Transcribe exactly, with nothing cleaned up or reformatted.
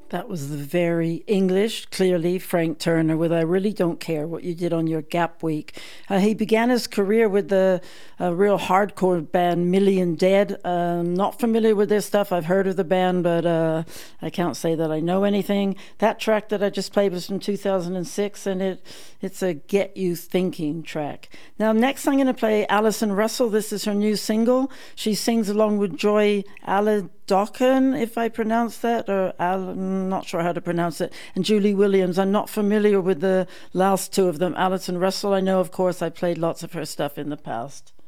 That was the very English, clearly, Frank Turner with I Really Don't Care What You Did on Your Gap Week. Uh, he began his career with the uh, real hardcore band Million Dead. Uh, not familiar with their stuff. I've heard of the band, but uh, I can't say that I know anything. That track that I just played was from two thousand six, and it it's a Get You Thinking track. Now, next I'm going to play Alison Russell. This is her new single. She sings along with Joy Aladocan, if I pronounce that, or Al, I'm not sure how to pronounce it, and Julie Williams. I'm not familiar with the last two of them. Alison Russell, I know, of course, I played lots of her stuff in the past.